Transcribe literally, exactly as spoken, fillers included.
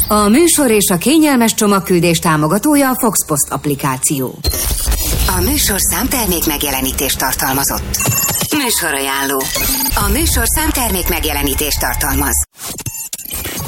A műsor és a kényelmes csomagküldés támogatója a Foxpost applikáció. A műsor számtermék megjelenítést tartalmazott. Műsorajánló. A műsor számtermék megjelenítést tartalmaz.